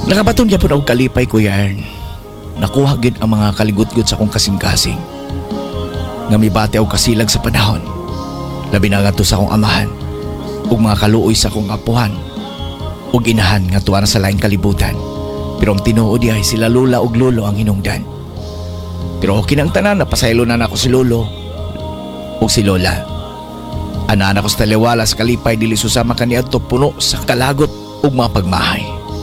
Nakabaton gyapon og kalipay, Kuya Ern. Nakuha gid ang mga kaligutgot sa akong kasing-kasing. Nga mibati og kasilag sa panahon. Labi na nga to sa akong amahan ug mga kaluoy sa akong apuhan ug inahan nga tuwa na sa laing kalibutan. Pero ang tinuod ay sila lula ug lolo ang hinungdan. Pero okay nang tanan, napasaylo na ako si lolo ug si lola. Anaan ako sa taliwala sa kalipay dili susama kaniadto puno sa kalagot ug mga pagmahay.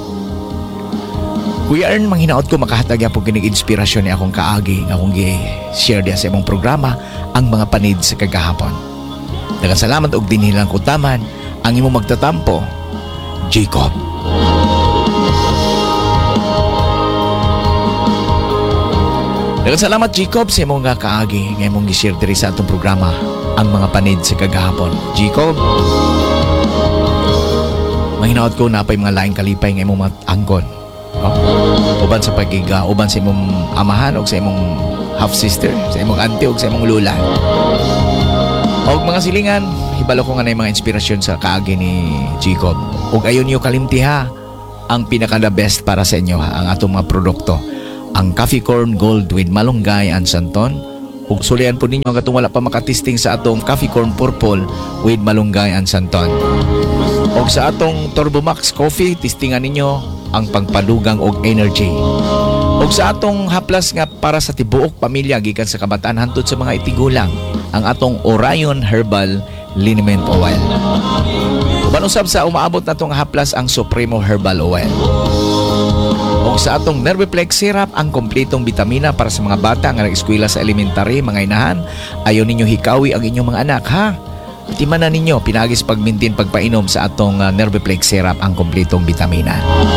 Kuya Ern, manghinaot ko makahatag po kinig inspirasyon ni akong kaagi nga akong gi-share diya sa imong programa ang mga panid sa kagahapon. Daghang salamat og dinhilang kutaman ang imong magtatampo, Jacob. Daghang salamat, Jacob, sa imong nga kaagi nga imong gi-share diri sa atong programa ang mga panid sa kagahapon. Jacob, mahinaot ko na pa'y mga laing kalipay nga imong angkon. Uban sa pagiga, uban sa imong amahan o sa imong half-sister, sa imong auntie o sa imong lula. O mga silingan, hibalo ko nga na yung mga inspirasyon sa kaagi ni Jacob. O ayon nyo kalimtiha ang pinaka-the best para sa inyo, ang atong mga produkto. Ang Coffee Corn Gold with Malunggay and Santon. Ug sulian po ninyo ang katong wala pa makatisting sa atong Coffee Corn Purple with Malunggay and Santon. O sa atong Turbo Max Coffee, tistingan ninyo ang pagpadugang og energy. O sa atong haplas nga para sa tibuok pamilya gikan sa kabataan hantod sa mga itigulang, ang atong Orion Herbal Liniment Oil. Uban usab sa umaabot na tong haplas ang Supremo Herbal Oil. O sa atong Nerviplex Syrup, ang kompletong bitamina para sa mga bata nga nag-eskwela sa elementary, mga inahan. Ayaw ninyo hikawi ang inyong mga anak, ha? Timanan ninyo, pinagis pagmintin pagpainom sa atong Nerviplex Syrup, ang kompletong bitamina.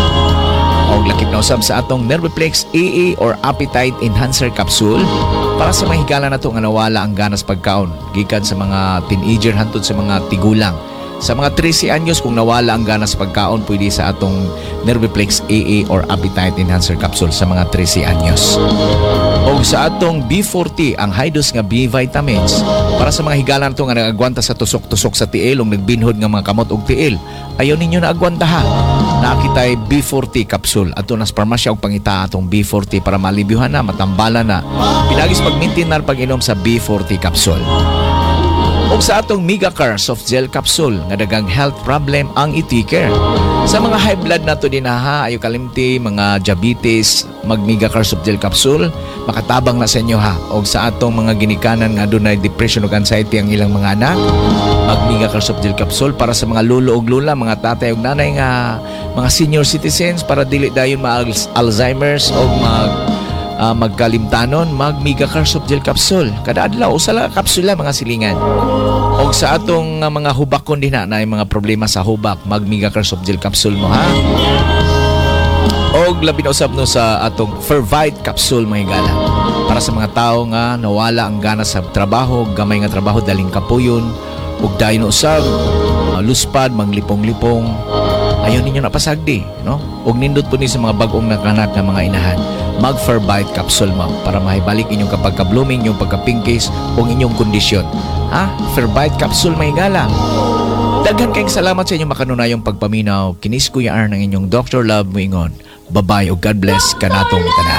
O lakip na usab sa atong Nerviplex AA or Appetite Enhancer Capsule para sa mga higala na to nga nawala ang ganas pagkaon gikan sa mga teenager hantod sa mga tigulang. Sa mga 13 anyos, kung nawala ang ganas pagkaon, pwede sa atong Nerviplex AA or Appetite Enhancer Capsule sa mga 13 anyos. O sa atong B40, ang high-dose nga B-vitamins para sa mga higala na to nga nag-agwanta sa tusok-tusok sa tiil o nagbinhod nga mga kamot og tiil. Ayaw ninyo na agwanta, ha? Nakitay B40 capsule. Ato nas parmasya og pangita atong B40 para malibyuhan na, matambala na. Pinagis pag-maintain na pag-inom sa B40 capsule. O sa atong Megacare Soft Gel Capsule nga dagang health problem ang i-take. Sa mga high blood nato din ha, ayo kalimti, mga diabetes, mag Megacare Soft Gel Capsule, makatabang na sa inyo, ha. O sa atong mga ginikanan nga adunay depression ug anxiety ang ilang mga anak, mag Megacare Soft Gel Capsule para sa mga lolo ug lula, mga tatay ug nanay nga mga senior citizens para dili dayon ma-Alzheimer's o magkalimtanon, mag Megacare Soft Gel Capsule. Kada adlaw usa lang kapsula, mga silingan. O sa atong mga hubakon din na yung mga problema sa hubak, mag Megacare Soft Gel Capsule mo, ha. O labi na usab no sa atong Fervite Capsule, mga higala, para sa mga tao nga nawala ang gana sa trabaho, gamay nga trabaho daling kapuyon ug dayon usab luspad, manglipong-lipong. Ayaw ninyo napasagdi, no? Ug nindot po ni sa mga bagong nakanak nga mga inahan, mag Fervite Capsule mo para mahibalik inyong kapagka-blooming, inyong pagka-pinkis o inyong kondisyon. Ha? Fervite Capsule, may gala. Daghan kayong salamat sa inyong makanunayong pagpaminaw. Kinis Kuya Ern ang inyong Dr. Love Moingon. Bye-bye o God bless kanatong tanan.